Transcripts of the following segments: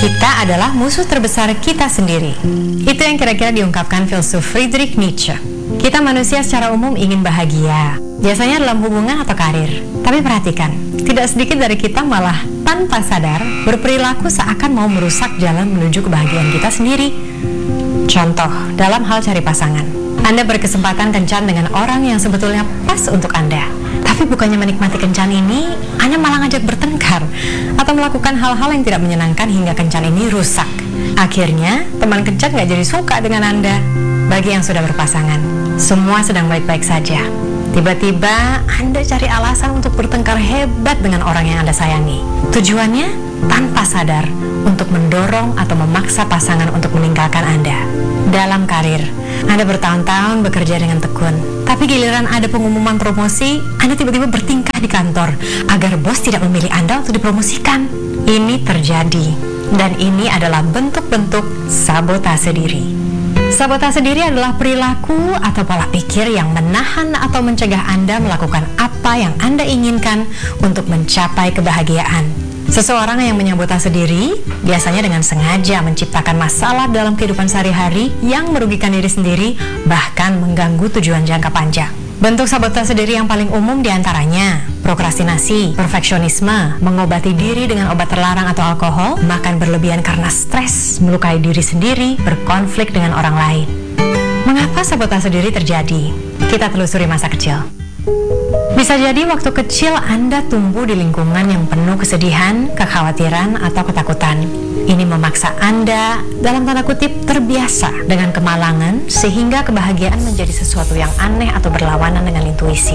Kita adalah musuh terbesar kita sendiri. Itu yang kira-kira diungkapkan filsuf Friedrich Nietzsche. Kita manusia secara umum ingin bahagia, biasanya dalam hubungan atau karir. Tapi perhatikan, tidak sedikit dari kita malah tanpa sadar berperilaku seakan mau merusak jalan menuju kebahagiaan kita sendiri. Contoh, dalam hal cari pasangan. Anda berkesempatan kencan dengan orang yang sebetulnya pas untuk Anda. Tapi bukannya menikmati kencan ini, Anda malah ngajak bertengkar atau melakukan hal-hal yang tidak menyenangkan hingga kencan ini rusak. Akhirnya, teman kencan gak jadi suka dengan Anda. Bagi yang sudah berpasangan, semua sedang baik-baik saja. Tiba-tiba, Anda cari alasan untuk bertengkar hebat dengan orang yang Anda sayangi. Tujuannya, tanpa sadar, untuk mendorong atau memaksa pasangan untuk meninggalkan Anda. Dalam karir, Anda bertahun-tahun bekerja dengan tekun. Tapi giliran ada pengumuman promosi, Anda tiba-tiba bertingkah di kantor agar bos tidak memilih Anda untuk dipromosikan. Ini terjadi, dan ini adalah bentuk-bentuk sabotase diri. Sabotase diri adalah perilaku atau pola pikir yang menahan atau mencegah Anda melakukan apa yang Anda inginkan untuk mencapai kebahagiaan. Seseorang yang menyabotase diri biasanya dengan sengaja menciptakan masalah dalam kehidupan sehari-hari yang merugikan diri sendiri, bahkan mengganggu tujuan jangka panjang. Bentuk sabotase diri yang paling umum diantaranya prokrastinasi, perfeksionisme, mengobati diri dengan obat terlarang atau alkohol, makan berlebihan karena stres, melukai diri sendiri, berkonflik dengan orang lain. Mengapa sabotase diri terjadi? Kita telusuri masa kecil. Bisa jadi waktu kecil Anda tumbuh di lingkungan yang penuh kesedihan, kekhawatiran, atau ketakutan. Ini memaksa Anda, dalam tanda kutip, terbiasa dengan kemalangan, sehingga kebahagiaan menjadi sesuatu yang aneh atau berlawanan dengan intuisi.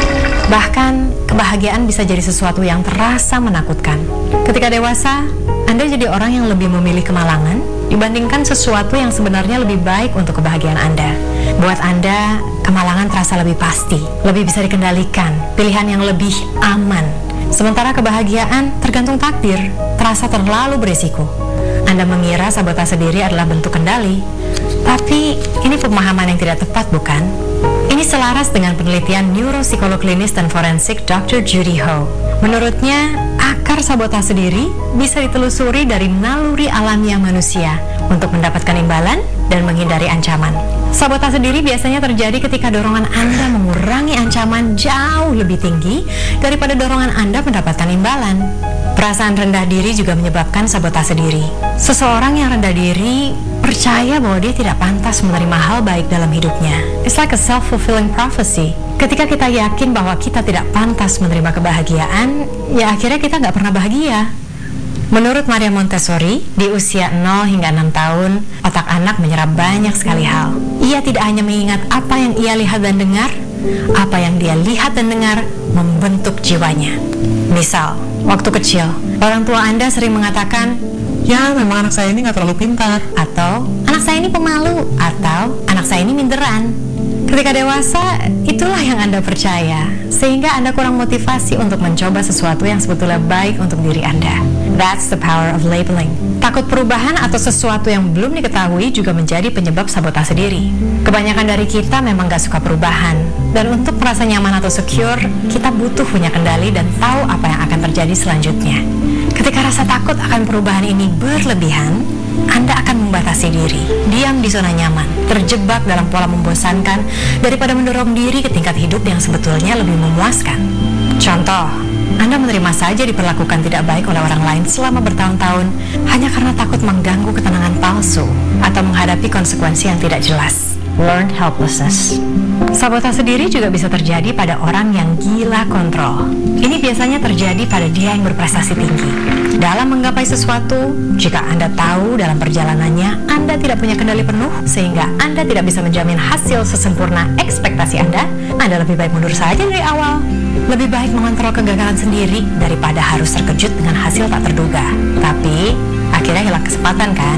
Bahkan, kebahagiaan bisa jadi sesuatu yang terasa menakutkan. Ketika dewasa, Anda jadi orang yang lebih memilih kemalangan dibandingkan sesuatu yang sebenarnya lebih baik untuk kebahagiaan Anda. Buat Anda, kemalangan terasa lebih pasti, lebih bisa dikendalikan, pilihan yang lebih aman. Sementara kebahagiaan tergantung takdir, terasa terlalu berisiko. Anda mengira sabotase diri adalah bentuk kendali, tapi ini pemahaman yang tidak tepat, bukan? Ini selaras dengan penelitian neuropsikolog klinis dan forensik Dr. Judy Ho. Menurutnya, akar sabotase diri bisa ditelusuri dari naluri alamiah manusia untuk mendapatkan imbalan dan menghindari ancaman. Sabotase diri biasanya terjadi ketika dorongan Anda mengurangi ancaman jauh lebih tinggi daripada dorongan Anda mendapatkan imbalan. Perasaan rendah diri juga menyebabkan sabotase diri. Seseorang yang rendah diri percaya bahwa dia tidak pantas menerima hal baik dalam hidupnya. It's like a self-fulfilling prophecy. Ketika kita yakin bahwa kita tidak pantas menerima kebahagiaan, ya akhirnya kita nggak pernah bahagia. Menurut Maria Montessori, di usia 0 hingga 6 tahun, otak anak menyerap banyak sekali hal. Ia tidak hanya mengingat apa yang ia lihat dan dengar, apa yang dia lihat dan dengar membentuk jiwanya. Misal, waktu kecil, orang tua Anda sering mengatakan, "Ya, memang anak saya ini nggak terlalu pintar." Atau, "Anak saya ini pemalu." Atau, "Anak saya ini minderan." Ketika dewasa, itulah yang Anda percaya, sehingga Anda kurang motivasi untuk mencoba sesuatu yang sebetulnya baik untuk diri Anda. That's the power of labeling. Takut perubahan atau sesuatu yang belum diketahui juga menjadi penyebab sabotase diri. Kebanyakan dari kita memang gak suka perubahan, dan untuk merasa nyaman atau secure, kita butuh punya kendali dan tahu apa yang akan terjadi selanjutnya. Ketika rasa takut akan perubahan ini berlebihan, Anda akan membatasi diri, diam di zona nyaman, terjebak dalam pola membosankan daripada mendorong diri ke tingkat hidup yang sebetulnya lebih memuaskan. Contoh, Anda menerima saja diperlakukan tidak baik oleh orang lain selama bertahun-tahun hanya karena takut mengganggu ketenangan palsu atau menghadapi konsekuensi yang tidak jelas. Learned helplessness. Sabotase diri juga bisa terjadi pada orang yang gila kontrol. Ini biasanya terjadi pada dia yang berprestasi tinggi. Dalam menggapai sesuatu, jika Anda tahu dalam perjalanannya Anda tidak punya kendali penuh sehingga Anda tidak bisa menjamin hasil sesempurna ekspektasi Anda lebih baik mundur saja dari awal. Lebih baik mengontrol kegagalan sendiri daripada harus terkejut dengan hasil tak terduga. Tapi, akhirnya hilang kesempatan kan?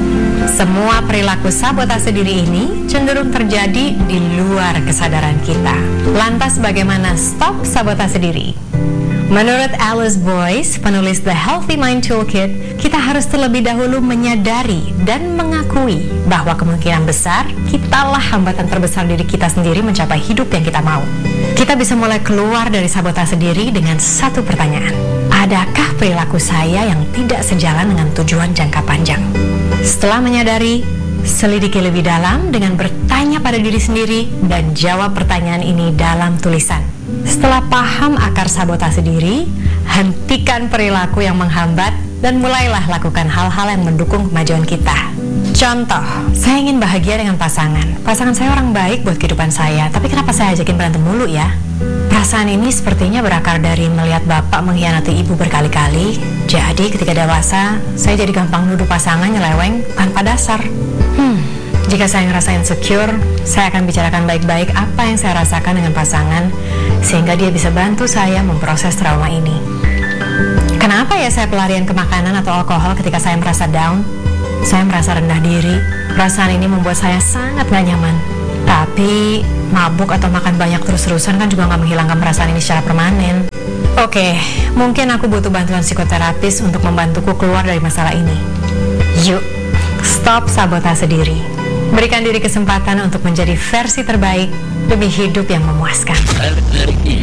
Semua perilaku sabotase diri ini cenderung terjadi di luar kesadaran kita. Lantas bagaimana stop sabotase diri? Menurut Alice Boyce, penulis The Healthy Mind Toolkit, kita harus terlebih dahulu menyadari dan mengakui bahwa kemungkinan besar kitalah hambatan terbesar diri kita sendiri mencapai hidup yang kita mau. Kita bisa mulai keluar dari sabotase diri dengan satu pertanyaan. adakah perilaku saya yang tidak sejalan dengan tujuan jangka panjang? Setelah menyadari, selidiki lebih dalam dengan bertanya pada diri sendiri dan jawab pertanyaan ini dalam tulisan. Setelah paham akar sabotase diri, hentikan perilaku yang menghambat dan mulailah lakukan hal-hal yang mendukung kemajuan kita. Contoh, saya ingin bahagia dengan pasangan. Pasangan saya orang baik buat kehidupan saya, tapi kenapa saya ajakin berantem mulu ya? Perasaan ini sepertinya berakar dari melihat bapak mengkhianati ibu berkali-kali. Jadi ketika dewasa, saya jadi gampang nuduh pasangan nyeleweng tanpa dasar. Jika saya ngerasa insecure, saya akan bicarakan baik-baik apa yang saya rasakan dengan pasangan, sehingga dia bisa bantu saya memproses trauma ini. Kenapa ya saya pelarian ke makanan atau alkohol ketika saya merasa down? Saya merasa rendah diri. Perasaan ini membuat saya sangat gak nyaman. Tapi mabuk atau makan banyak terus-terusan kan juga gak menghilangkan perasaan ini secara permanen. Oke, mungkin aku butuh bantuan psikoterapis untuk membantuku keluar dari masalah ini. Yuk, stop sabotase diri. Berikan diri kesempatan untuk menjadi versi terbaik demi hidup yang memuaskan.